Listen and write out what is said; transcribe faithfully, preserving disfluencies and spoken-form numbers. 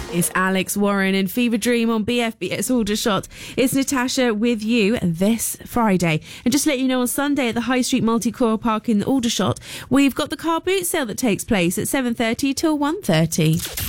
It's Alex Warren and Fever Dream on B F B S Aldershot. It's Natasha with you this Friday. And just to let you know, on Sunday at the High Street Multi-Core Park in Aldershot, we've got the car boot sale that takes place at seven thirty till one thirty.